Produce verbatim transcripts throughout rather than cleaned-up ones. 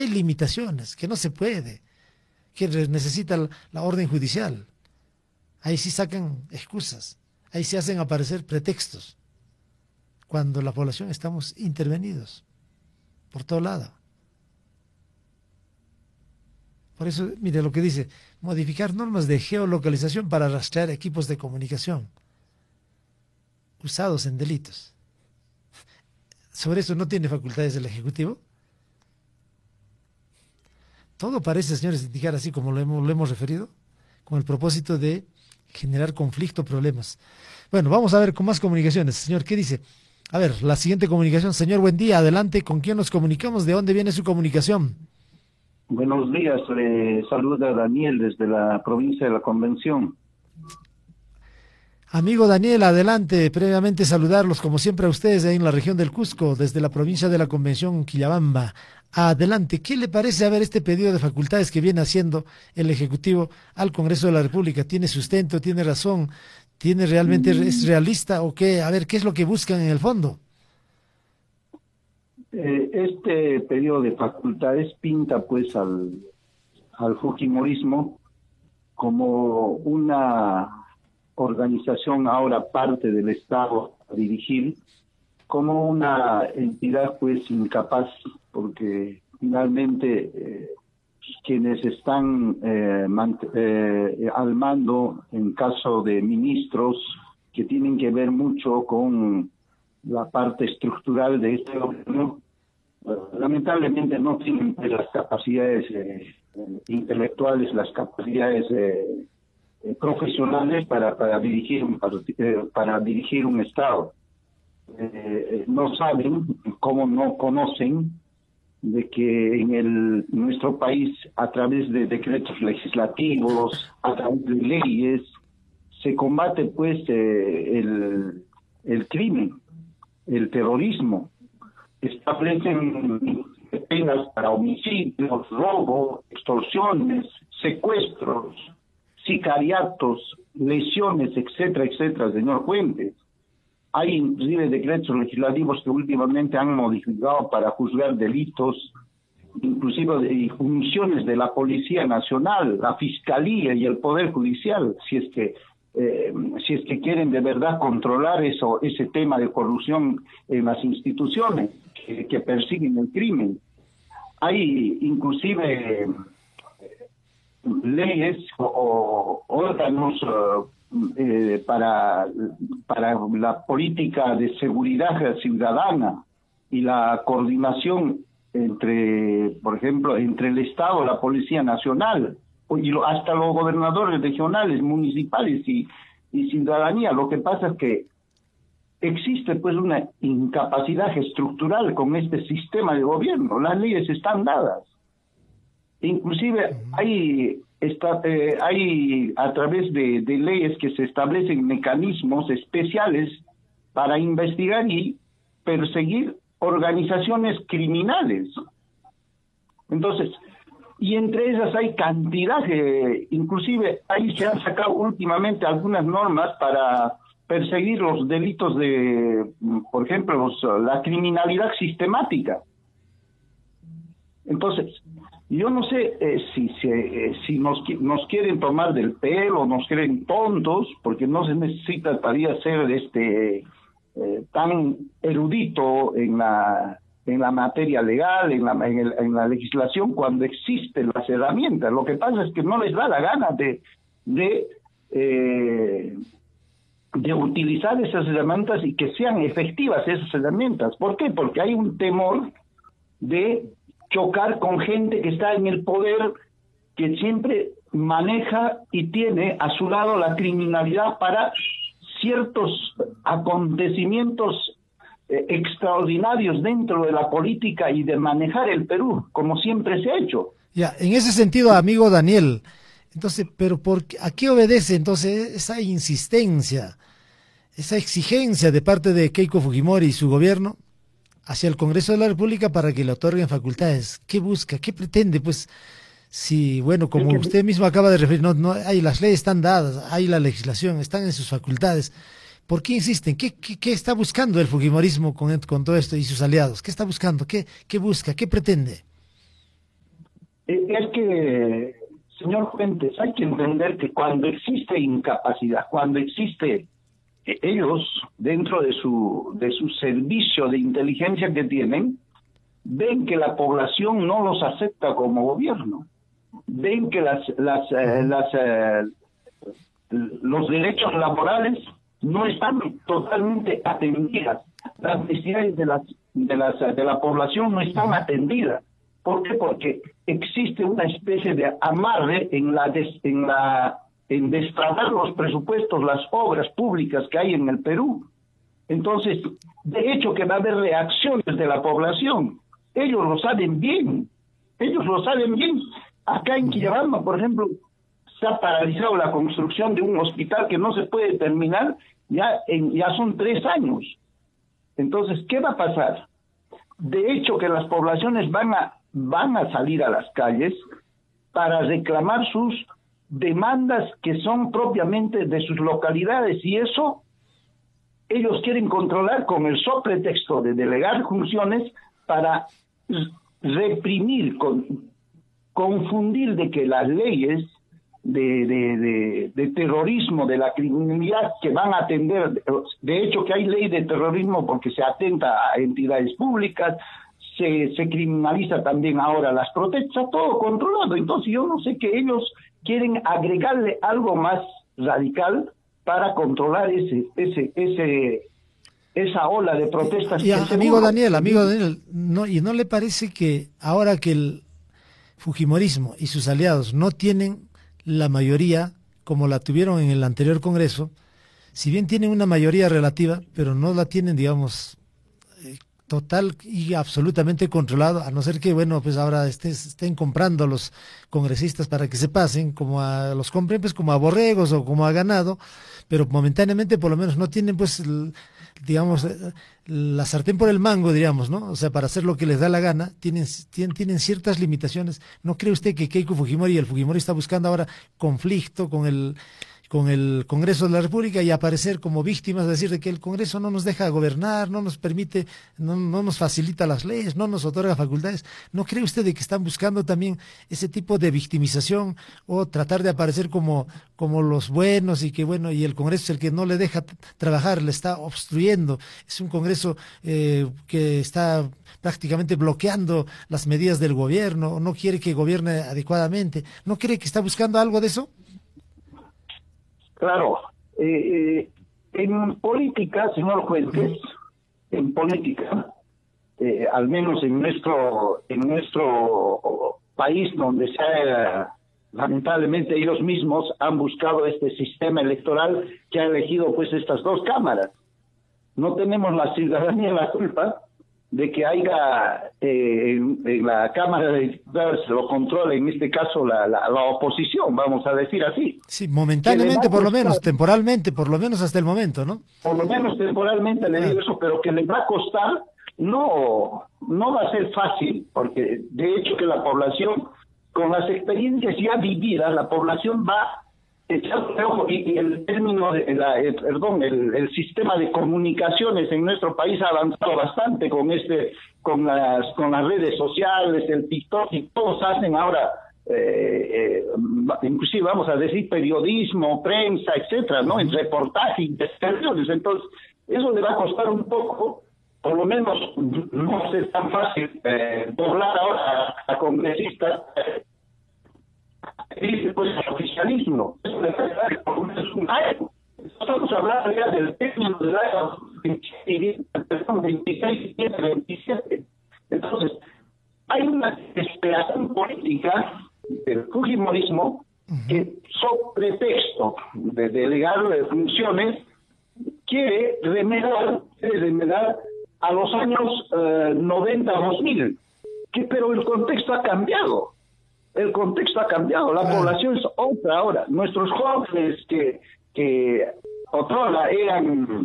hay limitaciones, que no se puede, que necesita la, la orden judicial. Ahí sí sacan excusas, ahí sí hacen aparecer pretextos, cuando la población estamos intervenidos por todo lado. Por eso, mire lo que dice, modificar normas de geolocalización para rastrear equipos de comunicación usados en delitos. ¿Sobre eso no tiene facultades el Ejecutivo? Todo parece, señores, indicar así como lo hemos, lo hemos referido, con el propósito de generar conflicto, problemas. Bueno, vamos a ver con más comunicaciones. Señor, ¿qué dice? A ver, la siguiente comunicación. Señor, buen día, adelante. ¿Con quién nos comunicamos? ¿De dónde viene su comunicación? Buenos días, le saluda Daniel desde la provincia de la Convención. Amigo Daniel, adelante. Previamente saludarlos, como siempre, a ustedes ahí en la región del Cusco, desde la provincia de la Convención, Quillabamba. Adelante. ¿Qué le parece a ver este pedido de facultades que viene haciendo el Ejecutivo al Congreso de la República? ¿Tiene sustento? ¿Tiene razón? ¿Tiene realmente, es realista o qué? A ver, ¿qué es lo que buscan en el fondo? Eh, este pedido de facultades pinta pues al, al fujimorismo como una organización ahora parte del Estado a dirigir, como una entidad pues incapaz, porque finalmente eh, quienes están eh, eh, al mando en caso de ministros que tienen que ver mucho con la parte estructural de este gobierno, lamentablemente no tienen pues, las capacidades eh, intelectuales, las capacidades eh, eh, profesionales para, para dirigir un eh, para dirigir un Estado. Eh, no saben, como no conocen, de que en el nuestro país, a través de decretos legislativos, a través de leyes, se combate pues eh, el, el crimen, el terrorismo. Establecen penas para homicidios, robo, extorsiones, secuestros, sicariatos, lesiones, etcétera, etcétera, señor Fuentes. Hay inclusive decretos legislativos que últimamente han modificado para juzgar delitos, inclusive de funciones de la Policía Nacional, la Fiscalía y el Poder Judicial, si es que eh, si es que quieren de verdad controlar eso, ese tema de corrupción en las instituciones que, que persiguen el crimen. Hay inclusive leyes o, o órganos eh, para, para la política de seguridad ciudadana y la coordinación entre, por ejemplo, entre el Estado, la Policía Nacional, y lo, hasta los gobernadores regionales, municipales y, y ciudadanía. Lo que pasa es que existe pues una incapacidad estructural con este sistema de gobierno. Las leyes están dadas. Inclusive hay, está, eh, hay a través de, de leyes que se establecen mecanismos especiales para investigar y perseguir organizaciones criminales. Entonces, y entre ellas hay cantidad de, inclusive ahí se han sacado últimamente algunas normas para perseguir los delitos de, por ejemplo, los, la criminalidad sistemática. Entonces, yo no sé eh, si, si, eh, si nos, nos quieren tomar del pelo, nos quieren tontos, porque no se necesita todavía ser este eh, tan erudito en la en la materia legal, en la, en, el, en la legislación, cuando existen las herramientas. Lo que pasa es que no les da la gana de de, eh, de utilizar esas herramientas y que sean efectivas esas herramientas. ¿Por qué? Porque hay un temor de chocar con gente que está en el poder, que siempre maneja y tiene a su lado la criminalidad para ciertos acontecimientos eh, extraordinarios dentro de la política y de manejar el Perú, como siempre se ha hecho. Ya, en ese sentido, amigo Daniel, entonces, pero por, ¿a qué obedece entonces esa insistencia, esa exigencia de parte de Keiko Fujimori y su gobierno hacia el Congreso de la República para que le otorguen facultades? ¿Qué busca? ¿Qué pretende? Pues, si, bueno, como usted mismo acaba de referir, no, no hay, las leyes están dadas, hay la legislación, están en sus facultades. ¿Por qué insisten? ¿Qué, qué, qué está buscando el fujimorismo con, con todo esto y sus aliados? ¿Qué está buscando? ¿Qué, qué busca? ¿Qué pretende? Eh, Es que, señor Fuentes, hay que entender que cuando existe incapacidad, cuando existe eh, ellos dentro de su de su servicio de inteligencia que tienen, ven que la población no los acepta como gobierno, ven que las las eh, las eh, los derechos laborales no están totalmente atendidas, las necesidades de las de las de la población no están atendidas. ¿Por qué? Porque existe una especie de amarre en la des, en la en destrabar los presupuestos, las obras públicas que hay en el Perú. Entonces, de hecho que va a haber reacciones de la población. Ellos lo saben bien. Ellos lo saben bien. Acá en Quillabamba, por ejemplo, se ha paralizado la construcción de un hospital que no se puede terminar, ya en, ya son tres años. Entonces, ¿qué va a pasar? De hecho que las poblaciones van a van a salir a las calles para reclamar sus demandas que son propiamente de sus localidades, y eso ellos quieren controlar con el sobretexto de delegar funciones para reprimir, con, confundir de que las leyes de, de, de, de terrorismo, de la criminalidad que van a atender, de hecho que hay ley de terrorismo porque se atenta a entidades públicas, se, se criminaliza también ahora las protestas, todo controlado. Entonces yo no sé que ellos quieren agregarle algo más radical para controlar ese ese ese esa ola de protestas. Y, y, amigo Daniel, amigo Daniel, no, ¿y no le parece que ahora que el fujimorismo y sus aliados no tienen la mayoría como la tuvieron en el anterior Congreso, si bien tienen una mayoría relativa, pero no la tienen, digamos, eh, total y absolutamente controlado, a no ser que, bueno, pues ahora estés, estén comprando a los congresistas para que se pasen, como a los compren, pues como a borregos o como a ganado, pero momentáneamente por lo menos no tienen, pues, el, digamos, la sartén por el mango, diríamos, ¿no? O sea, para hacer lo que les da la gana, tienen, tienen, tienen ciertas limitaciones. ¿No cree usted que Keiko Fujimori y el Fujimori está buscando ahora conflicto con el con el Congreso de la República y aparecer como víctimas, es decir, de que el Congreso no nos deja gobernar, no nos permite, no, no nos facilita las leyes, no nos otorga facultades? ¿No cree usted de que están buscando también ese tipo de victimización o tratar de aparecer como, como los buenos y que, bueno, y el Congreso es el que no le deja trabajar, le está obstruyendo? Es un Congreso eh, que está prácticamente bloqueando las medidas del gobierno, no quiere que gobierne adecuadamente. ¿No cree que está buscando algo de eso? Claro, eh, eh, en política, señor Fuentes, en política, eh, al menos en nuestro en nuestro país, donde se ha, lamentablemente ellos mismos han buscado este sistema electoral que ha elegido pues estas dos cámaras. No tenemos la ciudadanía la culpa de que haya eh, en, en la Cámara de Diputados lo controla, en este caso la, la, la oposición, vamos a decir así. Sí, momentáneamente por lo menos, temporalmente, por lo menos hasta el momento, ¿no? Por lo menos temporalmente le digo eso, pero que le va a costar, no, no va a ser fácil, porque de hecho que la población, con las experiencias ya vividas, la población va echando ojo, y, y el término, de la, el, perdón, el, el sistema de comunicaciones en nuestro país ha avanzado bastante con este, con las, con las redes sociales, el TikTok, y todos hacen ahora, eh, eh, inclusive vamos a decir periodismo, prensa, etcétera, ¿no? En reportaje, investigaciones. Entonces, eso le va a costar un poco, por lo menos no es tan fácil eh, doblar ahora a, a congresistas. Eh, dice pues el oficialismo, eso le va a dar por lo menos un año. Estamos hablando ya del término del año veintiséis y veintisiete. Entonces, hay una desesperación política del fujimorismo que, sobre pretexto de delegar funciones, quiere remedar, quiere remedar a los años eh, noventa, dos mil, que, pero el contexto ha cambiado. El contexto ha cambiado, la población es otra ahora. Nuestros jóvenes que, que otrora eran...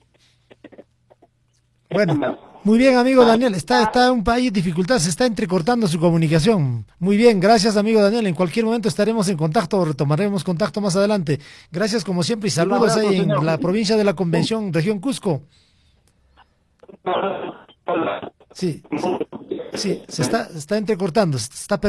Bueno, muy bien, amigo Daniel, está, está un país dificultad, se está entrecortando su comunicación. Muy bien, gracias, amigo Daniel, en cualquier momento estaremos en contacto, retomaremos contacto más adelante. Gracias como siempre y saludos ahí en la provincia de la Convención, región Cusco. Sí, sí, sí, se está, se está entrecortando, se está